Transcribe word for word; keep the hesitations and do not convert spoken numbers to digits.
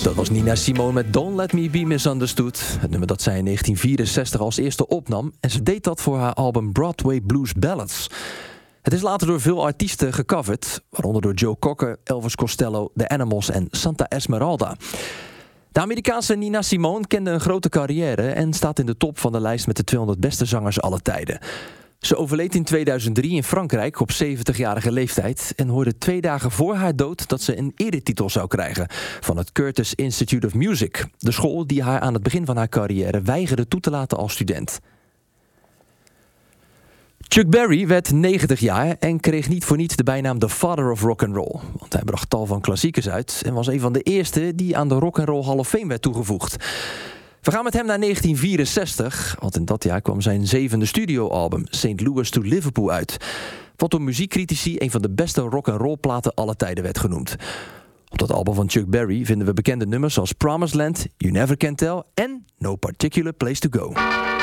Dat was Nina Simone met Don't Let Me Be Misunderstood. Het nummer dat zij in negentien vierenzestig als eerste opnam. En ze deed dat voor haar album Broadway Blues Ballads. Het is later door veel artiesten gecoverd. Waaronder door Joe Cocker, Elvis Costello, The Animals en Santa Esmeralda. De Amerikaanse Nina Simone kende een grote carrière en staat in de top van de lijst met de tweehonderd beste zangers aller tijden. Ze overleed in tweeduizend drie in Frankrijk op zeventigjarige leeftijd en hoorde twee dagen voor haar dood dat ze een eretitel zou krijgen van het Curtis Institute of Music, de school die haar aan het begin van haar carrière weigerde toe te laten als student. Chuck Berry werd negentig jaar en kreeg niet voor niets de bijnaam The Father of Rock and Roll, want hij bracht tal van klassiekers uit en was een van de eerste die aan de Rock and Roll Hall of Fame werd toegevoegd. We gaan met hem naar negentien vierenzestig, want in dat jaar kwam zijn zevende studioalbum Saint Louis to Liverpool uit, wat door muziekcritici een van de beste rock-and-roll platen aller tijden werd genoemd. Op dat album van Chuck Berry vinden we bekende nummers zoals Promised Land, You Never Can Tell en No Particular Place to Go.